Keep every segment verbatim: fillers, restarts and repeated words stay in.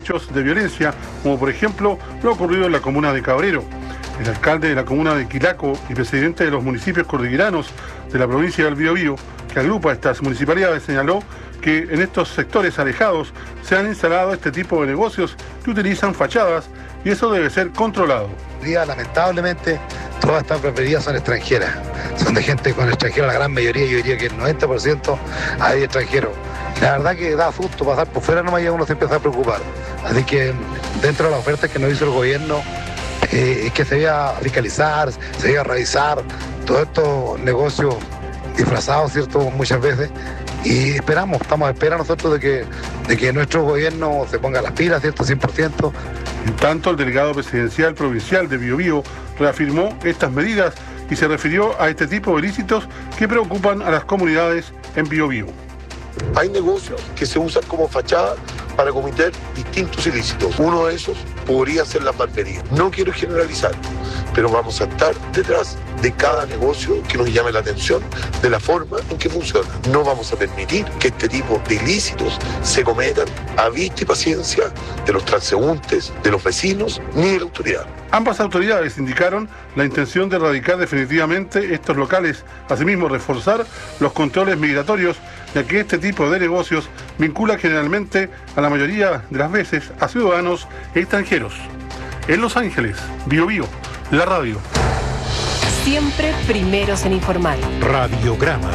hechos de violencia, como por ejemplo lo ocurrido en la comuna de Cabrero. El alcalde de la comuna de Quilaco y presidente de los municipios cordilleranos de la provincia del Biobío, que agrupa estas municipalidades, señaló que en estos sectores alejados se han instalado este tipo de negocios que utilizan fachadas y eso debe ser controlado. Hoy día, lamentablemente, todas estas propiedades son extranjeras, son de gente con extranjera, la gran mayoría, yo diría que el noventa por ciento hay extranjeros. La verdad que da susto pasar por fuera, nomás ya uno se empieza a preocupar. Así que dentro de las ofertas que nos hizo el gobierno, eh, es que se iba a fiscalizar, se iba a revisar todos estos negocios disfrazados, ¿cierto?, muchas veces. Y esperamos, estamos a espera nosotros de que, de que nuestro gobierno se ponga las pilas, ¿cierto?, cien por ciento. En tanto, el delegado presidencial provincial de Biobío reafirmó estas medidas y se refirió a este tipo de ilícitos que preocupan a las comunidades en Biobío. Hay negocios que se usan como fachada para cometer distintos ilícitos. Uno de esos podría ser la barbería. No quiero generalizar, pero vamos a estar detrás de cada negocio que nos llame la atención, de la forma en que funciona. No vamos a permitir que este tipo de ilícitos se cometan a vista y paciencia de los transeúntes, de los vecinos, ni de la autoridad. Ambas autoridades indicaron la intención de erradicar definitivamente estos locales, asimismo reforzar los controles migratorios, ya que este tipo de negocios vincula generalmente a la mayoría de las veces a ciudadanos extranjeros. En Los Ángeles, Biobío, la radio. Siempre primeros en informar. Radiograma.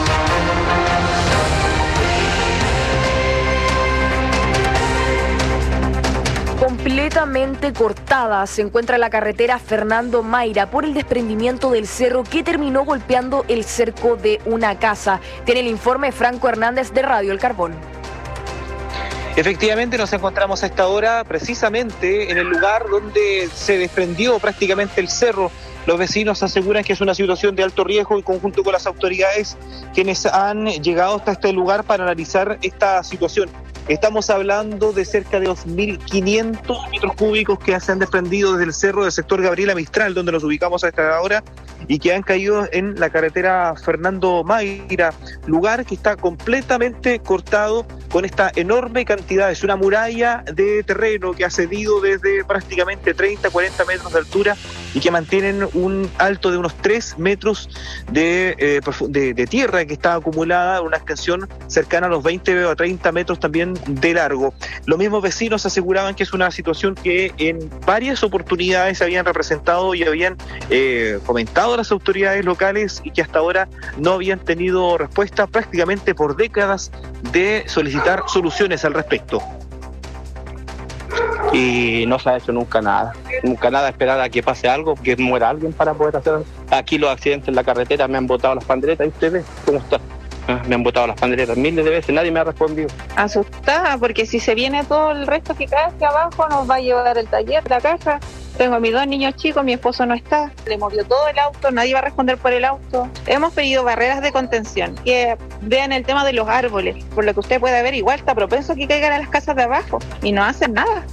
Completamente cortada se encuentra la carretera Fernando Mayra por el desprendimiento del cerro que terminó golpeando el cerco de una casa. Tiene el informe Franco Hernández de Radio El Carbón. Efectivamente, nos encontramos a esta hora precisamente en el lugar donde se desprendió prácticamente el cerro. Los vecinos aseguran que es una situación de alto riesgo y conjunto con las autoridades quienes han llegado hasta este lugar para analizar esta situación. Estamos hablando de cerca de dos mil quinientos metros cúbicos que se han desprendido desde el cerro del sector Gabriela Mistral, donde nos ubicamos a esta hora, y que han caído en la carretera Fernando Mayra, lugar que está completamente cortado con esta enorme cantidad. Es una muralla de terreno que ha cedido desde prácticamente treinta a cuarenta metros de altura y que mantienen un alto de unos tres metros de, eh, de, de tierra que está acumulada, una extensión cercana a los veinte a treinta metros también de largo. Los mismos vecinos aseguraban que es una situación que en varias oportunidades se habían representado y habían eh, comentado a las autoridades locales y que hasta ahora no habían tenido respuesta prácticamente por décadas de solicitar soluciones al respecto. Y no se ha hecho nunca nada, nunca nada, esperar a que pase algo, que muera alguien para poder hacer. Aquí los accidentes en la carretera me han botado las panderetas, y usted ve cómo está. Me han botado las panderetas miles de veces, nadie me ha respondido. Asustada, porque si se viene todo el resto que cae hacia abajo, nos va a llevar el taller, la caja. Tengo a mis dos niños chicos, mi esposo no está, le movió todo el auto, nadie va a responder por el auto. Hemos pedido barreras de contención, que vean el tema de los árboles, por lo que usted puede ver, igual está propenso a que caigan a las casas de abajo y no hacen nada.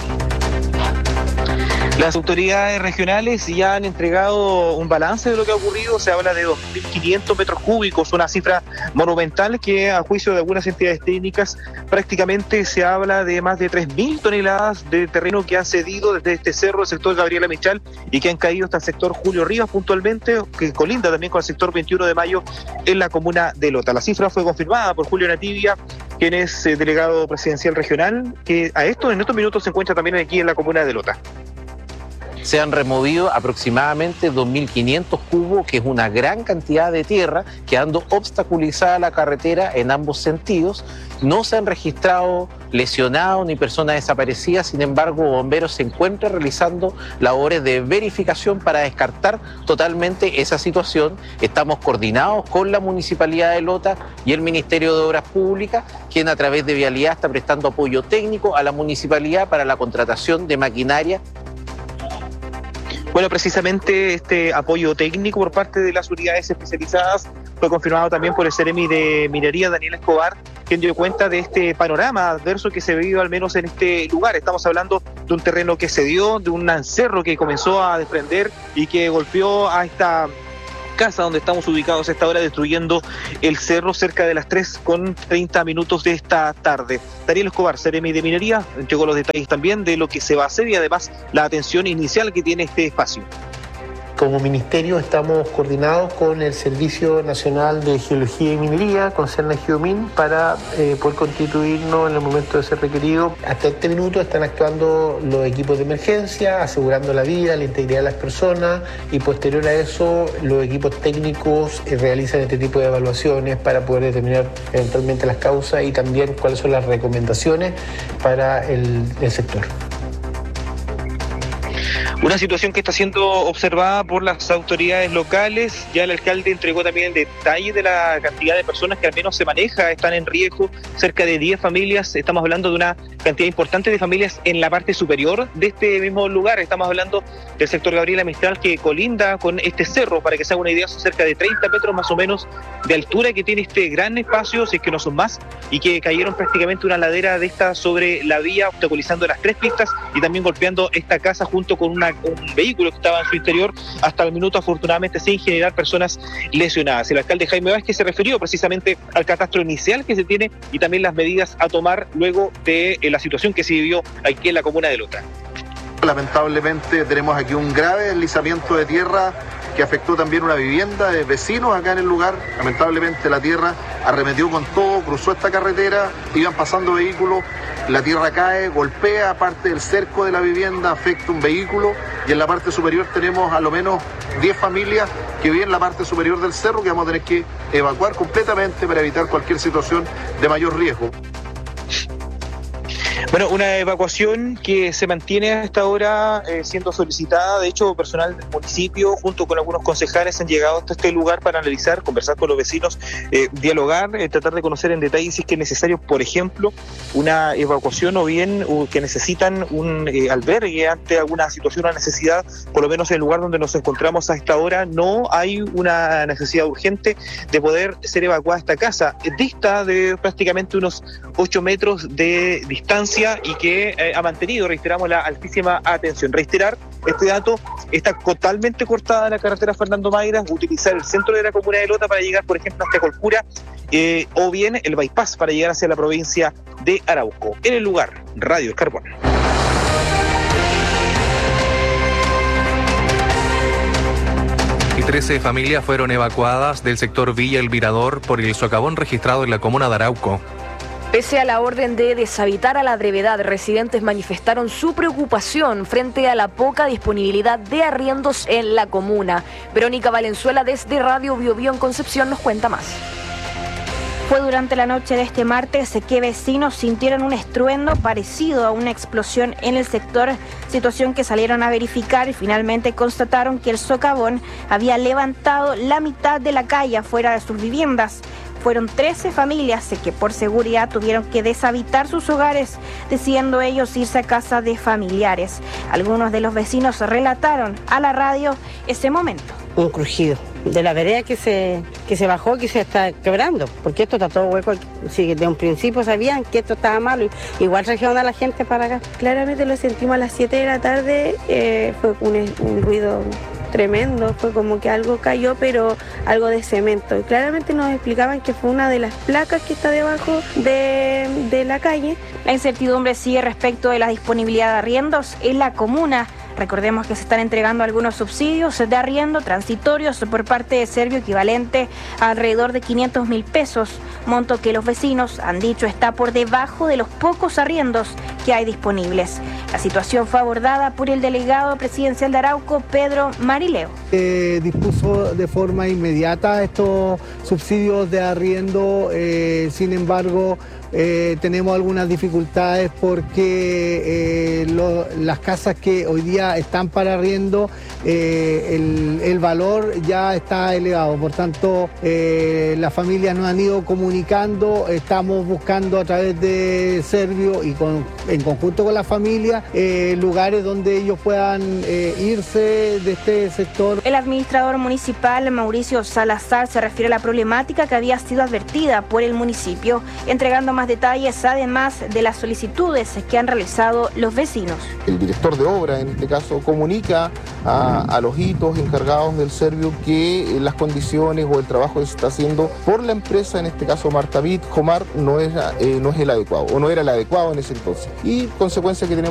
Las autoridades regionales ya han entregado un balance de lo que ha ocurrido. Se habla de dos mil quinientos metros cúbicos, una cifra monumental que a juicio de algunas entidades técnicas prácticamente se habla de más de tres mil toneladas de terreno que han cedido desde este cerro, el sector Gabriela Mistral, y que han caído hasta el sector Julio Rivas puntualmente, que colinda también con el sector veintiuno de mayo en la comuna de Lota. La cifra fue confirmada por Julio Nativia, quien es eh, delegado presidencial regional, que a esto en estos minutos se encuentra también aquí en la comuna de Lota. Se han removido aproximadamente dos mil quinientos cubos, que es una gran cantidad de tierra, quedando obstaculizada la carretera en ambos sentidos. No se han registrado lesionados ni personas desaparecidas, sin embargo, bomberos se encuentran realizando labores de verificación para descartar totalmente esa situación. Estamos coordinados con la Municipalidad de Lota y el Ministerio de Obras Públicas, quien a través de Vialidad está prestando apoyo técnico a la Municipalidad para la contratación de maquinaria. Bueno, precisamente este apoyo técnico por parte de las unidades especializadas fue confirmado también por el Seremi de Minería, Daniel Escobar, quien dio cuenta de este panorama adverso que se vivió al menos en este lugar. Estamos hablando de un terreno que se dio, de un cerro que comenzó a desprender y que golpeó a esta casa donde estamos ubicados a esta hora, destruyendo el cerro cerca de las tres con treinta minutos de esta tarde. Daniel Escobar, Seremi de Minería, entregó los detalles también de lo que se va a hacer y además la atención inicial que tiene este espacio. Como ministerio estamos coordinados con el Servicio Nacional de Geología y Minería, con CERNA Geomin, para eh, poder constituirnos en el momento de ser requerido. Hasta este minuto están actuando los equipos de emergencia, asegurando la vida, la integridad de las personas, y posterior a eso los equipos técnicos eh, realizan este tipo de evaluaciones para poder determinar eventualmente las causas y también cuáles son las recomendaciones para el, el sector. Una situación que está siendo observada por las autoridades locales. Ya el alcalde entregó también el detalle de la cantidad de personas que al menos se maneja, están en riesgo, cerca de diez familias. Estamos hablando de una cantidad importante de familias en la parte superior de este mismo lugar. Estamos hablando del sector Gabriela Mistral, que colinda con este cerro. Para que se haga una idea, son cerca de treinta metros más o menos de altura que tiene este gran espacio, si es que no son más, y que cayeron prácticamente una ladera de esta sobre la vía, obstaculizando las tres pistas y también golpeando esta casa junto con una un vehículo que estaba en su interior, hasta el minuto afortunadamente sin generar personas lesionadas. El alcalde Jaime Vázquez se refirió precisamente al catastro inicial que se tiene y también las medidas a tomar luego de eh, la situación que se vivió aquí en la comuna de Lota. Lamentablemente tenemos aquí un grave deslizamiento de tierra que afectó también una vivienda de vecinos acá en el lugar. Lamentablemente la tierra arremetió con todo, cruzó esta carretera, iban pasando vehículos, la tierra cae, golpea parte del cerco de la vivienda, afecta un vehículo, y en la parte superior tenemos a lo menos diez familias que viven en la parte superior del cerro, que vamos a tener que evacuar completamente para evitar cualquier situación de mayor riesgo. Bueno, una evacuación que se mantiene a esta hora eh, siendo solicitada. De hecho, personal del municipio junto con algunos concejales han llegado hasta este lugar para analizar, conversar con los vecinos, eh, dialogar, eh, tratar de conocer en detalle si es que es necesario, por ejemplo, una evacuación o bien uh, que necesitan un eh, albergue ante alguna situación o necesidad. Por lo menos en el lugar donde nos encontramos a esta hora no hay una necesidad urgente de poder ser evacuada esta casa. Dista de prácticamente unos ocho metros de distancia y que eh, ha mantenido, reiteramos, la altísima atención. Reiterar este dato: está totalmente cortada la carretera Fernando Mayra, utilizar el centro de la comuna de Lota para llegar, por ejemplo, hasta Colcura, eh, o bien el bypass para llegar hacia la provincia de Arauco. En el lugar, Radio El Carbón. Y trece familias fueron evacuadas del sector Villa El Virador por el socavón registrado en la comuna de Arauco. Pese a la orden de deshabitar a la brevedad, residentes manifestaron su preocupación frente a la poca disponibilidad de arriendos en la comuna. Verónica Valenzuela desde Radio Bio Bio en Concepción nos cuenta más. Fue durante la noche de este martes que vecinos sintieron un estruendo parecido a una explosión en el sector, situación que salieron a verificar y finalmente constataron que el socavón había levantado la mitad de la calle afuera de sus viviendas. Fueron trece familias que por seguridad tuvieron que deshabitar sus hogares, decidiendo ellos irse a casa de familiares. Algunos de los vecinos relataron a la radio ese momento. Un crujido de la vereda que se, que se bajó, que se está quebrando, porque esto está todo hueco. Si de un principio sabían que esto estaba malo, igual trajeron a la gente para acá. Claramente lo sentimos a las siete de la tarde, eh, fue un, un ruido tremendo, fue como que algo cayó, pero algo de cemento. Y claramente nos explicaban que fue una de las placas que está debajo de, de la calle. La incertidumbre sigue respecto de la disponibilidad de arriendos en la comuna. Recordemos que se están entregando algunos subsidios de arriendo transitorios por parte de Servio equivalente a alrededor de quinientos mil pesos, monto que los vecinos han dicho está por debajo de los pocos arriendos que hay disponibles. La situación fue abordada por el delegado presidencial de Arauco, Pedro Marileo. Eh, dispuso de forma inmediata estos subsidios de arriendo, eh, sin embargo, Eh, tenemos algunas dificultades porque eh, lo, las casas que hoy día están para arriendo, eh, el, el valor ya está elevado, por tanto eh, las familias nos han ido comunicando, estamos buscando a través de Servio y con, en conjunto con la familia eh, lugares donde ellos puedan eh, irse de este sector. El administrador municipal Mauricio Salazar se refiere a la problemática que había sido advertida por el municipio, entregando más más detalles, además de las solicitudes que han realizado los vecinos. El director de obra, en este caso, comunica a, a los hitos encargados del servicio que las condiciones o el trabajo que se está haciendo por la empresa, en este caso Martabit, Jomar, no es, eh, no es el adecuado, o no era el adecuado en ese entonces. Y consecuencia que tenemos